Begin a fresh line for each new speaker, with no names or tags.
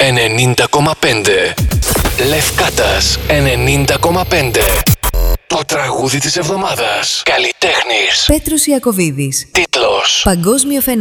90,5. Λευκάτας 90,5. Το τραγούδι της εβδομάδας. Καλλιτέχνης
Πέτρος Ιακωβίδης.
Τίτλος
Παγκόσμιο φαινόμενο.